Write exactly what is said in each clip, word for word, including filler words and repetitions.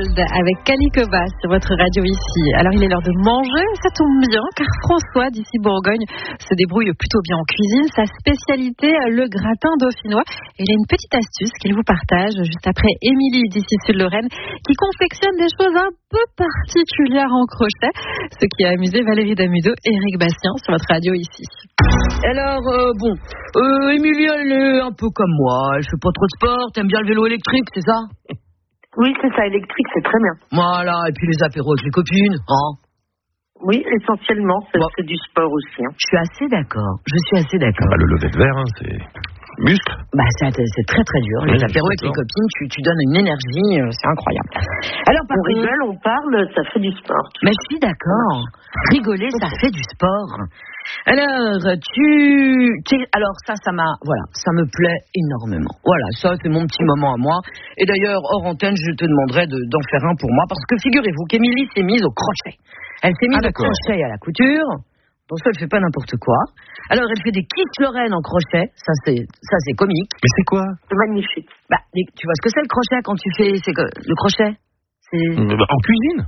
Gold avec Calicobas sur votre radio ici. Alors il est l'heure de manger, ça tombe bien car François d'ici Bourgogne se débrouille plutôt bien en cuisine. Sa spécialité, le gratin dauphinois. Et il a une petite astuce qu'il vous partage juste après Émilie d'ici Sud-Lorraine qui confectionne des choses un peu particulières en crochet. Ce qui a amusé Valérie Damudeau et Eric Bastien sur votre radio ici. Alors, euh, bon, euh, Émilie, elle est un peu comme moi. Elle fait pas trop de sport. T'aimes bien le vélo électrique, c'est ça? Oui, c'est ça, électrique, c'est très bien. Voilà, et puis les apéros avec les copines, hein? Oui, essentiellement, c'est, bon. c'est du sport aussi. Hein. Je suis assez d'accord, je suis assez d'accord. Bah, le lever de verre, hein, c'est muscle. Bah, c'est, c'est très très dur. Les oui, apéros avec les copines, tu, tu donnes une énergie, euh, c'est incroyable. Alors, par on contre, rigole, on parle, ça fait du sport. Mais je suis d'accord. Rigoler, ça fait du sport. Alors, tu, tu... Alors, ça, ça m'a... Voilà, ça me plaît énormément. Voilà, ça, c'est mon petit moment à moi. Et d'ailleurs, hors antenne, je te demanderai de, d'en faire un pour moi, parce que figurez-vous qu'Émilie s'est mise au crochet. Elle s'est mise ah, au crochet et à la couture. Pour ça, elle fait pas n'importe quoi. Alors, elle fait des quiches Lorraine en crochet. Ça, c'est, ça, c'est comique. Mais c'est quoi? C'est magnifique. Bah, tu vois ce que c'est, le crochet, quand tu fais... C'est que, le crochet c'est... Bah, en cuisine.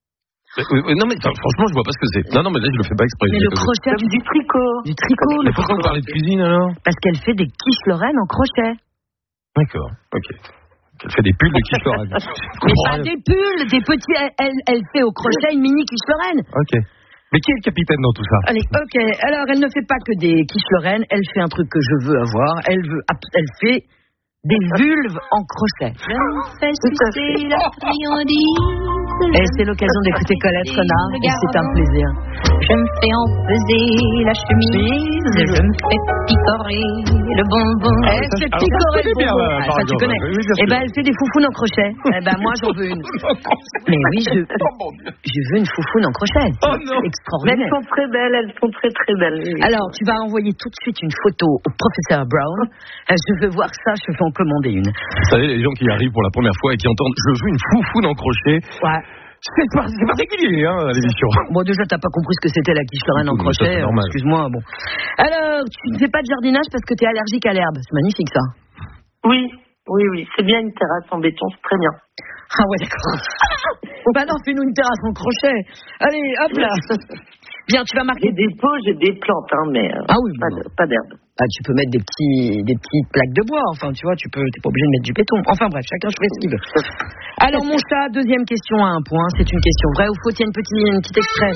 Mais, non mais attends, franchement je vois pas ce que c'est. Non non mais là je le fais pas exprès. Mais le crochet du, du tricot. Du tricot. Mais pourquoi vous parlez de cuisine alors? Parce qu'elle fait des quiches Lorraine en crochet. D'accord, ok. Elle fait des pulls de quiche Lorraine. Mais pas des pulls, des petits. Elle, elle, elle fait au crochet une mini quiche Lorraine. Ok. Mais qui est le capitaine dans tout ça? Allez, ok. Alors elle ne fait pas que des quiches Lorraine. Elle fait un truc que je veux avoir. Elle veut, elle fait des vulves en crochet. Je me fais sucer la friandise. Et c'est l'occasion d'écouter Colette Renard, et c'est un plaisir. Je me fais empeser la chemise, je me fais picorer le bonbon. Elle se fait picorer le bonbon. Ah, ça tu connais. Oui, eh ben elle fait des foufounes en crochet. Eh ben moi j'en veux une. Mais oui, je, je veux une foufoune en crochet. C'est oh, extraordinaire. Elles sont très belles, elles sont très très belles. Oui. Alors tu vas envoyer tout de suite une photo au professeur Brown. Je veux voir ça, je vais en commander une. Vous savez, les gens qui arrivent pour la première fois et qui entendent je veux une foufoune en crochet. Ouais. C'est, par, c'est particulier, hein, l'émission. Bon, déjà, t'as pas compris ce que c'était la quiche Lorraine en crochet. Ça, excuse-moi, bon. Alors, tu ne fais pas de jardinage parce que t'es allergique à l'herbe. C'est magnifique, ça. Oui, oui, oui. C'est bien une terrasse en béton, c'est très bien. Ah ouais, d'accord. Bah non, fais-nous une terrasse en crochet. Allez, hop là. Bien, tu vas marquer. J'ai des pots, j'ai des plantes, hein, mais euh, ah oui, pas, bon. de, pas d'herbe. Ah, tu peux mettre des petits, des petites plaques de bois. Enfin, tu vois, tu peux, t'es pas obligé de mettre du béton. Enfin bref, chacun fait ce qu'il veut. Alors mon chat, deuxième question à un point. C'est une question vraie ou faux? Tiens, une petite, une petite extrait.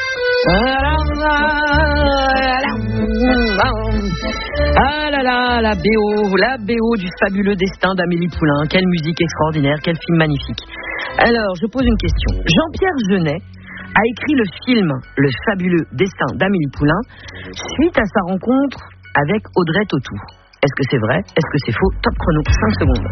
Ah là là, la B O, la B O du fabuleux destin d'Amélie Poulain. Quelle musique extraordinaire, quel film magnifique. Alors, je pose une question. Jean-Pierre Jeunet a écrit le film Le fabuleux destin d'Amélie Poulain suite à sa rencontre avec Audrey Tautou. Est-ce que c'est vrai? Est-ce que c'est faux? Top chrono, cinq secondes.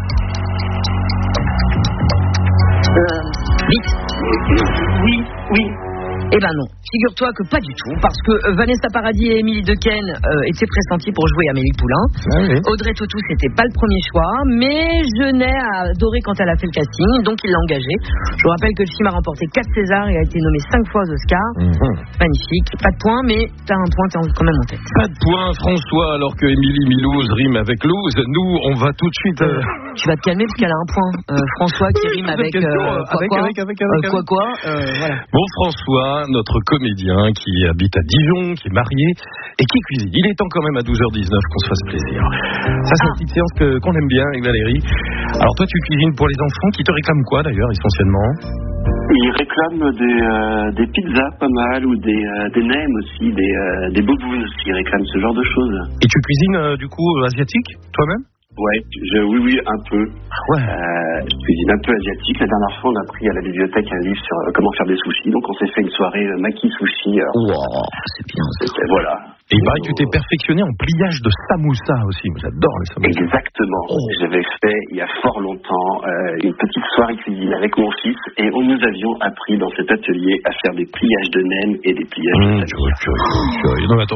Euh, Vite. Oui, oui. Eh ben non, figure-toi que pas du tout, parce que euh, Vanessa Paradis et Émilie Dequesne euh, étaient pressenties pour jouer Amélie Poulain. Ah oui. Audrey Tautou, c'était pas le premier choix, mais Jeunet a adoré quand elle a fait le casting, donc il l'a engagée. Je vous rappelle que le film a remporté quatre Césars et a été nommé cinq fois aux Oscars. Mm-hmm. Magnifique, pas de point, mais t'as un point, t'es quand même en tête. Pas de point, François, alors que Émilie Milouz rime avec Louz. Nous, on va tout de suite... Euh... Tu vas te calmer parce qu'elle a un point. Euh, François qui rime avec, euh, quoi, avec, quoi, avec, avec, avec, euh, quoi quoi euh, voilà. Bon, François, notre comédien qui habite à Dijon, qui est marié et qui cuisine. Il est temps quand même à douze heures dix-neuf qu'on se fasse plaisir. Ça, c'est ah. une petite séance que, qu'on aime bien avec Valérie. Alors toi, tu cuisines pour les enfants qui te réclament quoi d'ailleurs, essentiellement? Ils réclament des, euh, des pizzas pas mal ou des, euh, des nems aussi, des, euh, des bobounes aussi. Ils réclament ce genre de choses. Et tu cuisines euh, du coup asiatique toi-même? Ouais, je, oui, oui, un peu. Ouais. Euh, je cuisine un peu asiatique. La dernière fois, on a pris à la bibliothèque un livre sur euh, comment faire des sushis. Donc, on s'est fait une soirée euh, maki sushi. Wow, c'est bien. C'était, voilà. Et il paraît que tu t'es perfectionné en pliage de samoussa aussi. J'adore les samoussas. Exactement. Oh. J'avais fait, il y a fort longtemps, euh, une petite soirée cuisine avec mon fils. Et on nous avions appris dans cet atelier à faire des pliages de nems et des pliages mmh, de samoussa. purée, purée, purée. Non, mais attends.